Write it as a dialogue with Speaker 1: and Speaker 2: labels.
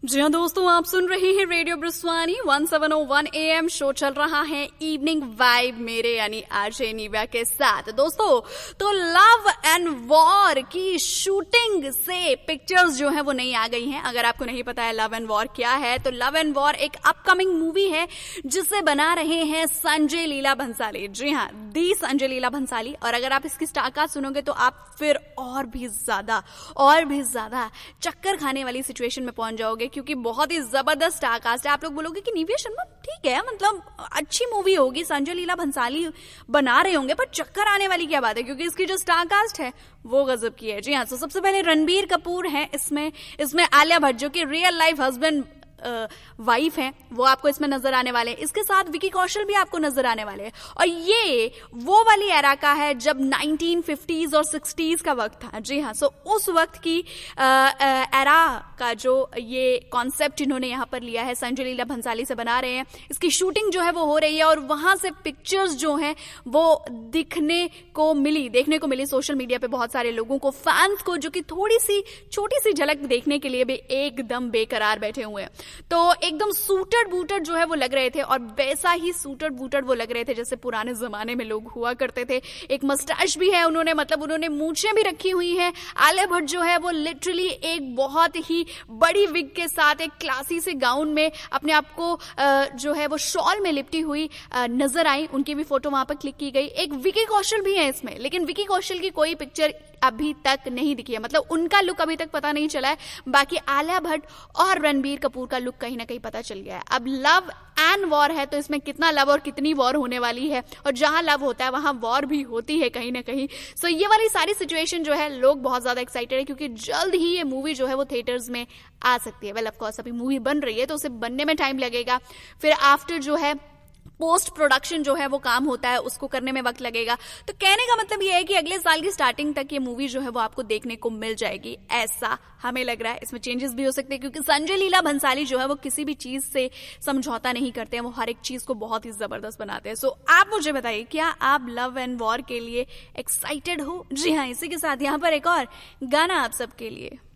Speaker 1: जी हाँ दोस्तों, आप सुन रहे हैं रेडियो ब्रिस्वानी 1701 AM। शो चल रहा है इवनिंग वाइब मेरे यानी आरजे निव्या के साथ। दोस्तों, तो लव एंड वॉर की शूटिंग से पिक्चर्स जो है वो नहीं आ गई हैं। अगर आपको नहीं पता है लव एंड वॉर क्या है, तो लव एंड वॉर एक अपकमिंग मूवी है जिसे बना रहे हैं संजय लीला भंसाली। जी हाँ, दी संजय लीला भंसाली। और अगर आप इसकी स्टारकास्ट सुनोगे तो आप फिर और भी ज्यादा चक्कर खाने वाली सिचुएशन में पहुंच जाओगे, क्योंकि बहुत ही जबरदस्त स्टारकास्ट है। आप लोग बोलोगे कि निव्या शर्मा ठीक है, मतलब अच्छी मूवी होगी, संजय लीला भंसाली बना रहे होंगे, पर चक्कर आने वाली क्या बात है, क्योंकि इसकी जो स्टारकास्ट है वो गजब की है। जी हाँ, तो सबसे पहले रणबीर कपूर है इसमें आलिया भट्ट जो कि रियल लाइफ हस्बैंड वाइफ है, वो आपको इसमें नजर आने वाले हैं। इसके साथ विकी कौशल भी आपको नजर आने वाले हैं। और ये वो वाली एरा का है जब 1950s और 60s का वक्त था। जी हाँ, सो उस वक्त की एरा का जो ये कॉन्सेप्ट इन्होंने यहाँ पर लिया है, संजय लीला भंसाली से बना रहे हैं। इसकी शूटिंग जो है वो हो रही है और वहां से पिक्चर्स जो हैं वो देखने को मिली सोशल मीडिया पे बहुत सारे लोगों को, फैंस को, जो कि थोड़ी सी छोटी सी झलक देखने के लिए भी एकदम बेकरार बैठे हुए हैं। तो एकदम सूटेड बूटेड जो है वो लग रहे थे, और वैसा ही सूटेड बूटेड वो लग रहे थे जैसे पुराने जमाने में लोग हुआ करते थे। एक मस्टैच भी है उन्होंने मूंछें भी रखी हुई हैं। आलिया भट्ट जो है वो लिटरली एक बहुत ही बड़ी विग के साथ एक क्लासी से गाउन में अपने आप को जो है वो शॉल में लिपटी हुई नजर आई। उनकी भी फोटो वहां पर क्लिक की गई। एक विकी कौशल भी है इसमें, लेकिन विकी कौशल की कोई पिक्चर अभी तक नहीं दिखी है, मतलब उनका लुक अभी तक पता नहीं चला है। बाकी आलिया भट्ट और रणबीर कपूर का लुक कहीं ना कहीं पता चल गया है। अब लव एंड वॉर है, तो इसमें कितना लव और कितनी वॉर होने वाली है, और जहां लव होता है वहां वॉर भी होती है कहीं ना कहीं। सो ये वाली सारी सिचुएशन जो है, लोग बहुत ज्यादा एक्साइटेड है, क्योंकि जल्द ही ये मूवी जो है वो थिएटर्स में आ सकती है। वेल ऑफ कोर्स अभी मूवी बन रही है तो उसे बनने में टाइम लगेगा, फिर आफ्टर जो है पोस्ट प्रोडक्शन जो है वो काम होता है, उसको करने में वक्त लगेगा। तो कहने का मतलब ये है कि अगले साल की स्टार्टिंग तक ये मूवी जो है वो आपको देखने को मिल जाएगी, ऐसा हमें लग रहा है। इसमें चेंजेस भी हो सकते हैं, क्योंकि संजय लीला भंसाली जो है वो किसी भी चीज से समझौता नहीं करते हैं, वो हर एक चीज को बहुत ही जबरदस्त बनाते हैं। सो आप मुझे बताइए, क्या आप लव एंड वॉर के लिए एक्साइटेड हो? जी हाँ, इसी के साथ यहाँ पर एक और गाना आप सबके लिए।